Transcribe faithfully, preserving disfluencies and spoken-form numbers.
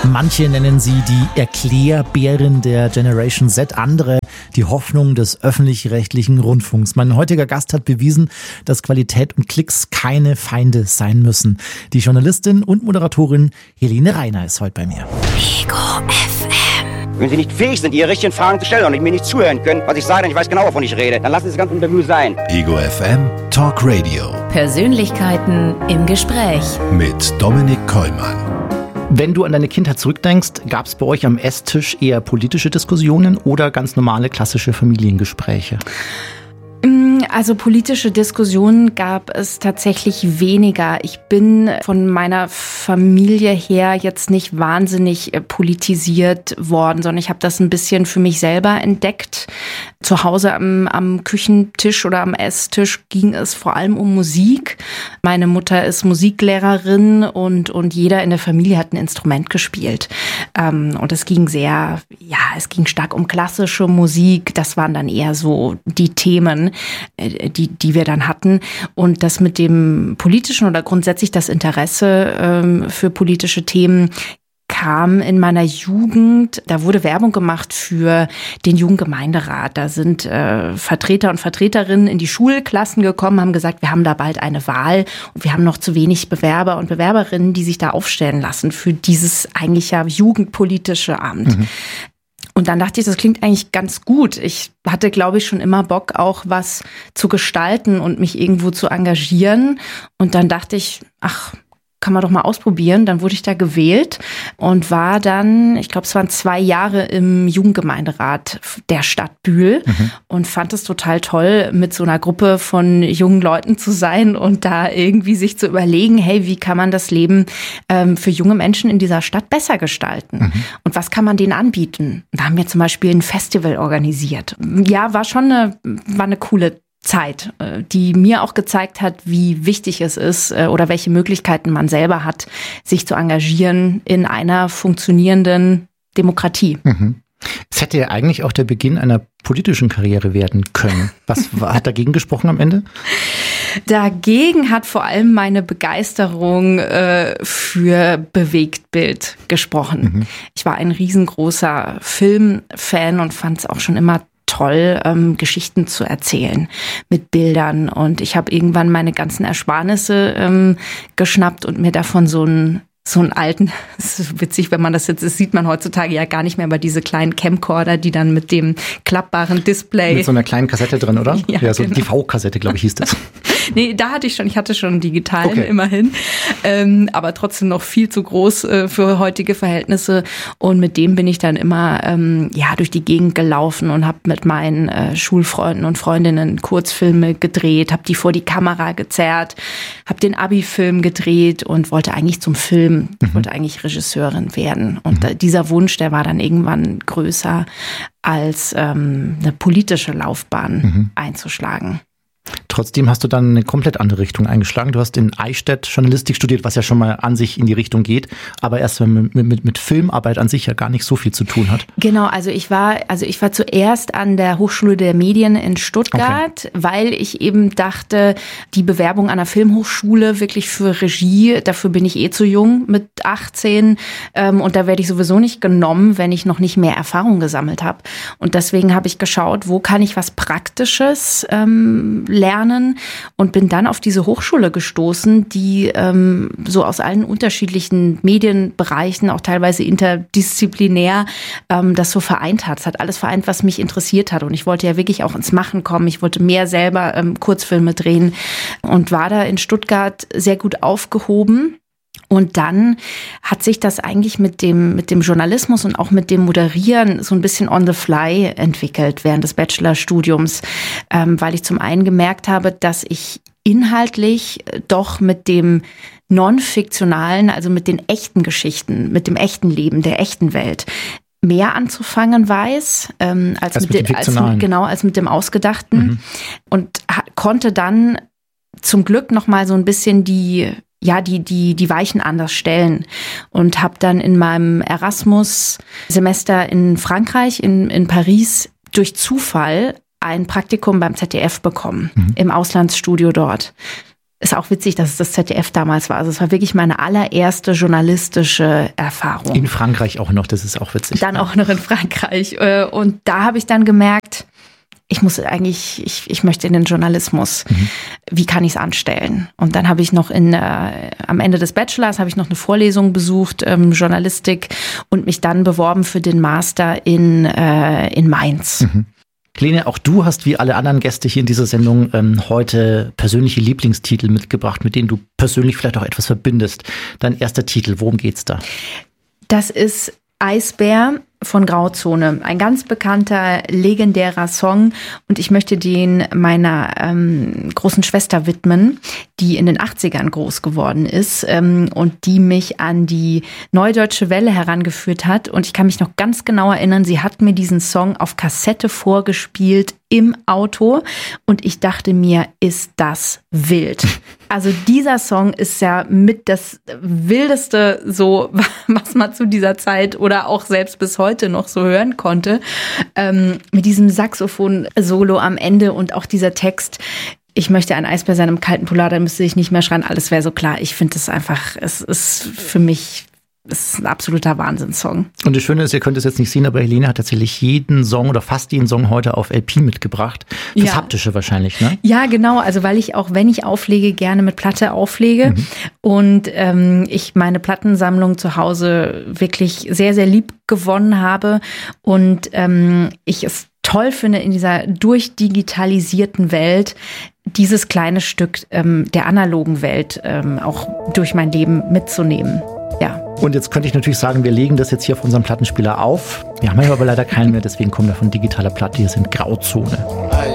Manche nennen sie die Erklärbärin der Generation Z, andere die Hoffnung des öffentlich-rechtlichen Rundfunks. Mein heutiger Gast hat bewiesen, dass Qualität und Klicks keine Feinde sein müssen. Die Journalistin und Moderatorin Helene Reiner ist heute bei mir. Ego F M. Wenn Sie nicht fähig sind, Ihre richtigen Fragen zu stellen und mir nicht zuhören können, was ich sage, dann ich weiß genau, wovon ich rede, dann lassen Sie das ganze Interview sein. Ego F M Talk Radio. Persönlichkeiten im Gespräch. Mit Dominik Kollmann. Wenn du an deine Kindheit zurückdenkst, gab es bei euch am Esstisch eher politische Diskussionen oder ganz normale klassische Familiengespräche? Also politische Diskussionen gab es tatsächlich weniger. Ich bin von meiner Familie her jetzt nicht wahnsinnig politisiert worden, sondern ich habe das ein bisschen für mich selber entdeckt. Zu Hause am, am Küchentisch oder am Esstisch ging es vor allem um Musik. Meine Mutter ist Musiklehrerin und, und jeder in der Familie hat ein Instrument gespielt. Ähm, und es ging sehr, ja, es ging stark um klassische Musik. Das waren dann eher so die Themen, die, die wir dann hatten. Und das mit dem politischen oder grundsätzlich das Interesse ähm, für politische Themen kam in meiner Jugend. Da wurde Werbung gemacht für den Jugendgemeinderat. Da sind äh, Vertreter und Vertreterinnen in die Schulklassen gekommen, haben gesagt, wir haben da bald eine Wahl und wir haben noch zu wenig Bewerber und Bewerberinnen, die sich da aufstellen lassen für dieses eigentlich ja jugendpolitische Amt. Mhm. Und dann dachte ich, das klingt eigentlich ganz gut. Ich hatte, glaube ich, schon immer Bock, auch was zu gestalten und mich irgendwo zu engagieren. Und dann dachte ich, ach, kann man doch mal ausprobieren. Dann wurde ich da gewählt und war dann, ich glaube, es waren zwei Jahre im Jugendgemeinderat der Stadt Bühl mhm. und fand es total toll, mit so einer Gruppe von jungen Leuten zu sein und da irgendwie sich zu überlegen, hey, wie kann man das Leben ähm, für junge Menschen in dieser Stadt besser gestalten? Mhm. Und was kann man denen anbieten? Da haben wir zum Beispiel ein Festival organisiert. Ja, war schon eine, war eine coole Zeit, die mir auch gezeigt hat, wie wichtig es ist oder welche Möglichkeiten man selber hat, sich zu engagieren in einer funktionierenden Demokratie. Mhm. Es hätte ja eigentlich auch der Beginn einer politischen Karriere werden können. Was hat dagegen gesprochen am Ende? Dagegen hat vor allem meine Begeisterung äh, für Bewegtbild gesprochen. Mhm. Ich war ein riesengroßer Filmfan und fand es auch schon immer toll, ähm, Geschichten zu erzählen mit Bildern. Und ich habe irgendwann meine ganzen Ersparnisse ähm, geschnappt und mir davon so einen so einen alten, das ist witzig, wenn man das jetzt, das sieht man heutzutage ja gar nicht mehr, aber diese kleinen Camcorder, die dann mit dem klappbaren Display. Mit so einer kleinen Kassette drin, oder? Ja, ja, so genau. D V-Kassette, glaube ich, hieß das. Nee, da hatte ich schon, ich hatte schon einen digitalen, okay. immerhin, ähm, aber trotzdem noch viel zu groß äh, für heutige Verhältnisse. Und mit dem bin ich dann immer ähm, ja durch die Gegend gelaufen und habe mit meinen äh, Schulfreunden und Freundinnen Kurzfilme gedreht, habe die vor die Kamera gezerrt, habe den Abi-Film gedreht und wollte eigentlich zum Film, ich mhm. wollte eigentlich Regisseurin werden. Und mhm. dieser Wunsch, der war dann irgendwann größer als ähm, eine politische Laufbahn mhm. einzuschlagen. Trotzdem hast du dann eine komplett andere Richtung eingeschlagen. Du hast in Eichstätt Journalistik studiert, was ja schon mal an sich in die Richtung geht, aber erst mit, mit, mit Filmarbeit an sich ja gar nicht so viel zu tun hat. Genau, also ich war, also ich war zuerst an der Hochschule der Medien in Stuttgart, okay. weil ich eben dachte, die Bewerbung an der Filmhochschule wirklich für Regie, dafür bin ich eh zu jung mit achtzehn ähm, und da werde ich sowieso nicht genommen, wenn ich noch nicht mehr Erfahrung gesammelt habe. Und deswegen habe ich geschaut, wo kann ich was Praktisches ähm, lernen und bin dann auf diese Hochschule gestoßen, die ähm, so aus allen unterschiedlichen Medienbereichen, auch teilweise interdisziplinär, ähm, das so vereint hat. Es hat alles vereint, was mich interessiert hat und ich wollte ja wirklich auch ins Machen kommen. Ich wollte mehr selber ähm, Kurzfilme drehen und war da in Stuttgart sehr gut aufgehoben. Und dann hat sich das eigentlich mit dem, mit dem Journalismus und auch mit dem Moderieren so ein bisschen on the fly entwickelt während des Bachelorstudiums, ähm, weil ich zum einen gemerkt habe, dass ich inhaltlich doch mit dem non-fiktionalen, also mit den echten Geschichten, mit dem echten Leben, der echten Welt mehr anzufangen weiß, ähm, als, als, mit, mit, als mit genau als mit dem Ausgedachten mhm. und ha- konnte dann zum Glück noch mal so ein bisschen die ja, die, die, die Weichen anders stellen und habe dann in meinem Erasmus-Semester in Frankreich, in, in Paris, durch Zufall ein Praktikum beim Z D F bekommen, mhm. im Auslandsstudio dort. Ist auch witzig, dass es das Z D F damals war. Also es war wirklich meine allererste journalistische Erfahrung. In Frankreich auch noch, das ist auch witzig. Dann auch noch in Frankreich. Und da habe ich dann gemerkt, ich muss eigentlich, ich, ich möchte in den Journalismus. Mhm. Wie kann ich es anstellen? Und dann habe ich noch in, äh, am Ende des Bachelors habe ich noch eine Vorlesung besucht, ähm, Journalistik, und mich dann beworben für den Master in, äh, in Mainz. Mhm. Lene, auch du hast wie alle anderen Gäste hier in dieser Sendung ähm, heute persönliche Lieblingstitel mitgebracht, mit denen du persönlich vielleicht auch etwas verbindest. Dein erster Titel, worum geht's da? Das ist Eisbär von Grauzone, ein ganz bekannter, legendärer Song, und ich möchte den meiner ähm, großen Schwester widmen, die in den achtzigern groß geworden ist ähm, und die mich an die Neue Deutsche Welle herangeführt hat, und ich kann mich noch ganz genau erinnern, sie hat mir diesen Song auf Kassette vorgespielt im Auto, und ich dachte mir, ist das wild. Also dieser Song ist ja mit das Wildeste, so was man zu dieser Zeit oder auch selbst bis heute noch so hören konnte, ähm, mit diesem Saxophon-Solo am Ende und auch dieser Text: Ich möchte ein Eisbär sein im kalten Polar, da müsste ich nicht mehr schreien, alles wäre so klar. Ich finde es einfach, es ist für mich, es ist ein absoluter Wahnsinnssong. Und das Schöne ist, ihr könnt es jetzt nicht sehen, aber Helene hat tatsächlich jeden Song oder fast jeden Song heute auf L P mitgebracht. Fürs ja. Haptische wahrscheinlich, ne? Ja, genau. Also weil ich auch, wenn ich auflege, gerne mit Platte auflege. Mhm. Und ähm, ich meine Plattensammlung zu Hause wirklich sehr, sehr lieb gewonnen habe. Und ähm, ich es toll finde, in dieser durchdigitalisierten Welt dieses kleine Stück ähm, der analogen Welt ähm, auch durch mein Leben mitzunehmen. Ja. Und jetzt könnte ich natürlich sagen, wir legen das jetzt hier auf unserem Plattenspieler auf. Wir haben ja aber leider keinen mehr, deswegen kommen wir von digitaler Platte. Hier sind Grauzone.